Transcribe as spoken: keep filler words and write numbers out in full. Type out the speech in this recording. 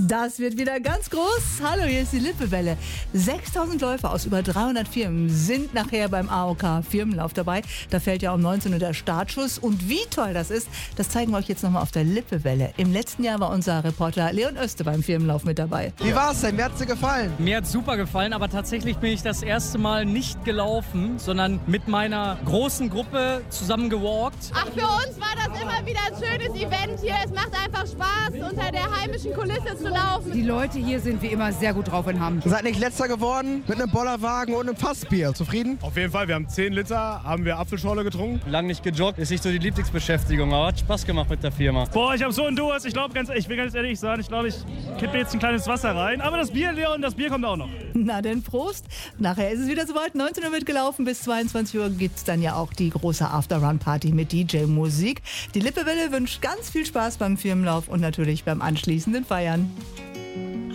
Das wird wieder ganz groß. Hallo, hier ist die Lippewelle. sechstausend Läufer aus über dreihundert Firmen sind nachher beim A O K Firmenlauf dabei. Da fällt ja um neunzehn Uhr der Startschuss. Und wie toll das ist, das zeigen wir euch jetzt nochmal auf der Lippewelle. Im letzten Jahr war unser Reporter Leon Oeste beim Firmenlauf mit dabei. Wie war's denn? Mir hat's dir gefallen? Mir hat's super gefallen, aber tatsächlich bin ich das erste Mal nicht gelaufen, sondern mit meiner großen Gruppe zusammen gewalkt. Ach, für uns war das immer wieder ein schönes Event hier. Es macht einfach Spaß, unter der heimischen Kulisse zu laufen. Die Leute hier sind wie immer sehr gut drauf in Hamm. Ihr seid nicht letzter geworden mit einem Bollerwagen und einem Fassbier. Zufrieden? Auf jeden Fall. Wir haben zehn Liter, haben wir Apfelschorle getrunken. Lang nicht gejoggt, ist nicht so die Lieblingsbeschäftigung, aber hat Spaß gemacht mit der Firma. Boah, ich habe so einen Durst. Ich glaube, ganz, ich will ganz ehrlich sagen, ich glaube, ich kippe jetzt ein kleines Wasser rein. Aber das Bier, Leon, das Bier kommt auch noch. Na denn, Prost. Nachher ist es wieder soweit. neunzehn Uhr wird gelaufen. Bis zweiundzwanzig Uhr gibt es dann ja auch die große After-Run-Party mit D J-Musik. Die Lippewelle wünscht ganz viel Spaß beim Firmenlauf und natürlich beim anschließenden Feiern.